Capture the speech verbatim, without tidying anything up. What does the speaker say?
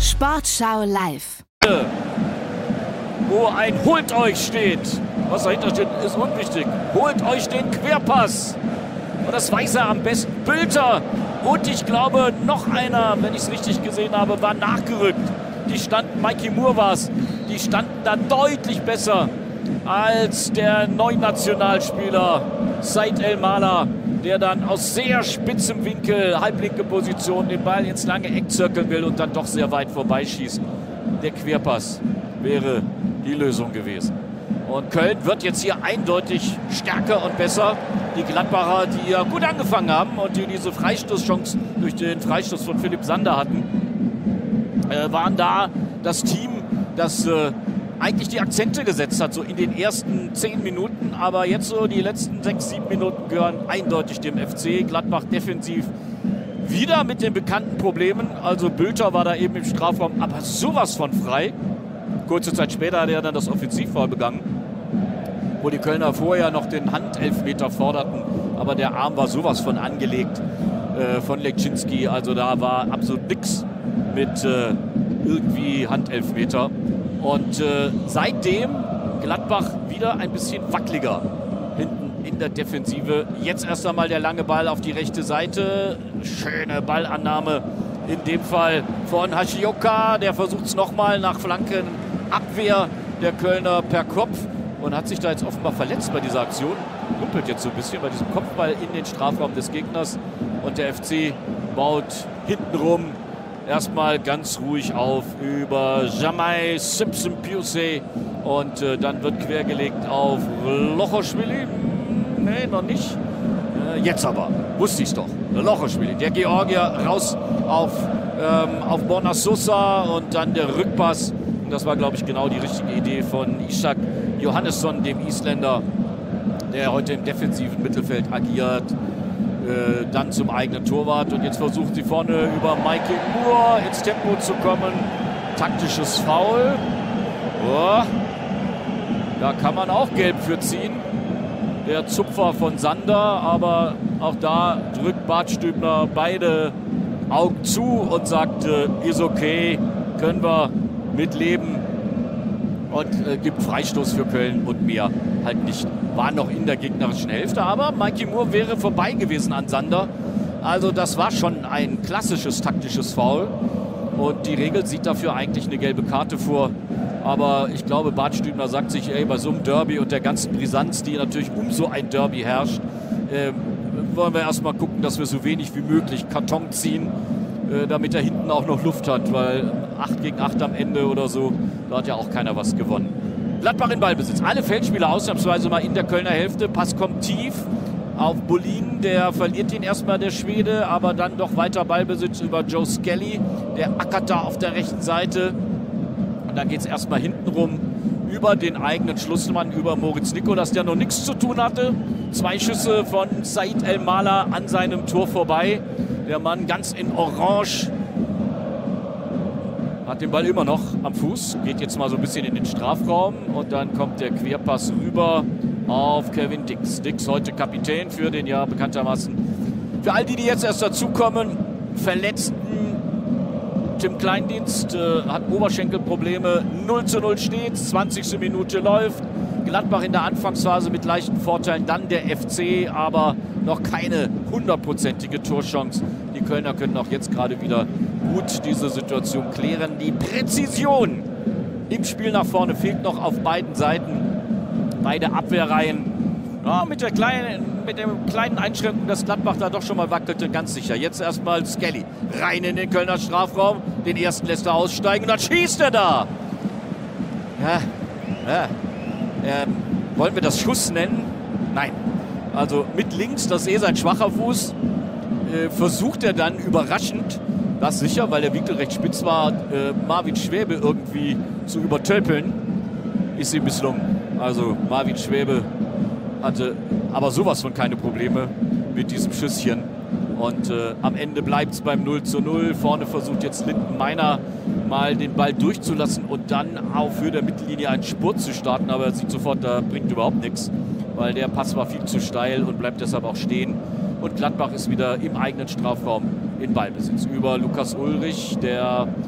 Sportschau live. Wo ein "Holt euch" steht. Was dahinter steht, ist unwichtig. Holt euch den Querpass. Und das weiß er am besten. Bülter. Und ich glaube, noch einer, wenn ich es richtig gesehen habe, war nachgerückt. Die standen, Mikey Moore war es, die standen da deutlich besser als der Neunationalspieler Said El-Mala, der dann aus sehr spitzem Winkel, halblinke Position, den Ball ins lange Eck zirkeln will und dann doch sehr weit vorbeischießt. Der Querpass wäre die Lösung gewesen. Und Köln wird jetzt hier eindeutig stärker und besser. Die Gladbacher, die ja gut angefangen haben und die diese Freistoßchance durch den Freistoß von Philipp Sander hatten, äh, waren da das Team, das äh, eigentlich die Akzente gesetzt hat, so in den ersten zehn Minuten. Aber jetzt so die letzten sechs, sieben Minuten gehören eindeutig dem F C. Gladbach defensiv wieder mit den bekannten Problemen. Also Bülter war da eben im Strafraum, aber sowas von frei. Kurze Zeit später hat er dann das Offensivfoul begangen, wo die Kölner vorher noch den Handelfmeter forderten. Aber der Arm war sowas von angelegt äh, von Lekczynski. Also da war absolut nichts mit äh, irgendwie Handelfmeter. Und äh, seitdem Gladbach wieder ein bisschen wackeliger hinten in der Defensive. Jetzt erst einmal der lange Ball auf die rechte Seite. Schöne Ballannahme in dem Fall von Hashioka. Der versucht es nochmal nach Flankenabwehr der Kölner per Kopf und hat sich da jetzt offenbar verletzt bei dieser Aktion. Humpelt jetzt so ein bisschen bei diesem Kopfball in den Strafraum des Gegners. Und der F C baut hintenrum erstmal ganz ruhig auf über Jamai Simpson-Piusse und äh, dann wird quergelegt auf Lochoschwili. Nee, noch nicht. Äh, jetzt aber. Wusste ich es doch. Lochoschwili. Der Georgier raus auf, ähm, auf Borna Sosa und dann der Rückpass. Und das war, glaube ich, genau die richtige Idee von Ishak Johannesson, dem Isländer, der heute im defensiven Mittelfeld agiert. Äh, dann zum eigenen Torwart. Und jetzt versuchen sie vorne über Mikey Moore ins Tempo zu kommen. Taktisches Foul. Oh, da kann man auch gelb für ziehen. Der Zupfer von Sander. Aber auch da drückt Bart Stübner beide Augen zu und sagt, äh, ist okay, können wir mitleben. Und äh, gibt Freistoß für Köln und mehr halt nicht. War noch in der gegnerischen Hälfte, aber Mikey Moore wäre vorbei gewesen an Sander. Also das war schon ein klassisches taktisches Foul. Und die Regel sieht dafür eigentlich eine gelbe Karte vor. Aber ich glaube, Bart Stübner sagt sich, ey, bei so einem Derby und der ganzen Brisanz, die natürlich um so ein Derby herrscht, äh, wollen wir erstmal gucken, dass wir so wenig wie möglich Karton ziehen, äh, damit er hinten auch noch Luft hat, weil acht gegen acht am Ende oder so, da hat ja auch keiner was gewonnen. Gladbach in Ballbesitz. Alle Feldspieler ausnahmsweise mal in der Kölner Hälfte. Pass kommt tief auf Bolin. Der verliert ihn erstmal, der Schwede, aber dann doch weiter Ballbesitz über Joe Skelly. Der ackert da auf der rechten Seite. Und dann geht es erstmal hinten rum über den eigenen Schlussmann, über Moritz Nikolas, der noch nichts zu tun hatte. Zwei Schüsse von Said El-Mala an seinem Tor vorbei. Der Mann ganz in Orange. Hat den Ball immer noch am Fuß, geht jetzt mal so ein bisschen in den Strafraum und dann kommt der Querpass rüber auf Kevin Dix. Dix heute Kapitän für den ja bekanntermaßen. Für all die, die jetzt erst dazukommen, Verletzten, Tim Kleindienst äh, hat Oberschenkelprobleme, null zu null steht, zwanzigste Minute läuft. Gladbach in der Anfangsphase mit leichten Vorteilen, dann der F C, aber noch keine hundertprozentige Torchance. Die Kölner können auch jetzt gerade wieder gut diese Situation klären. Die Präzision im Spiel nach vorne fehlt noch auf beiden Seiten. Beide Abwehrreihen. Ja, mit, der kleinen, mit der kleinen Einschränkung, dass Gladbach da doch schon mal wackelte, ganz sicher. Jetzt erstmal Skelly rein in den Kölner Strafraum. Den ersten lässt er aussteigen und dann schießt er da. Ja, ja. Ähm, wollen wir das Schuss nennen? Nein. Also mit links, das ist eh sein schwacher Fuß, äh, versucht er dann überraschend, das sicher, weil der Winkel recht spitz war, äh, Marvin Schwäbe irgendwie zu übertölpeln. Ist ihm misslungen. Also Marvin Schwäbe hatte aber sowas von keine Probleme mit diesem Schüsschen. Und äh, am Ende bleibt es beim null zu null. Vorne versucht jetzt Linden Meiner mal den Ball durchzulassen und dann auf Höhe der Mittellinie einen Spurt zu starten. Aber er sieht sofort, da bringt überhaupt nichts, weil der Pass war viel zu steil und bleibt deshalb auch stehen. Und Gladbach ist wieder im eigenen Strafraum in Ballbesitz über Lukas Ulrich, der